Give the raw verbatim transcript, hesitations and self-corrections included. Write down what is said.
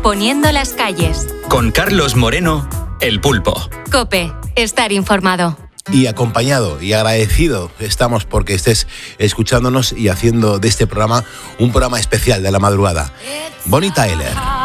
poniendo las calles. Con Carlos Moreno, El Pulpo. COPE, estar informado. Y acompañado y agradecido estamos porque estés escuchándonos y haciendo de este programa un programa especial de la madrugada. Bonnie Tyler.